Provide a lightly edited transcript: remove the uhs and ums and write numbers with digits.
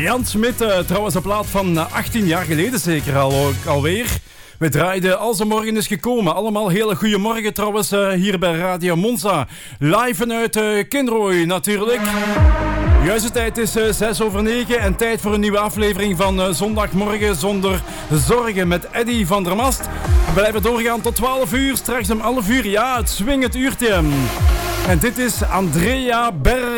Jan Smit, trouwens een plaat van 18 jaar geleden zeker alweer. We draaiden Als de Morgen is gekomen. Allemaal hele goede morgen trouwens hier bij Radio Monza. Live vanuit Kinrooi natuurlijk. Juiste tijd is 6:06 en tijd voor een nieuwe aflevering van Zondagmorgen zonder zorgen met Eddy van der Mast. We blijven doorgaan tot 12 uur, straks om 11 uur. Ja, het swingend uurtje. En dit is Andrea Berg.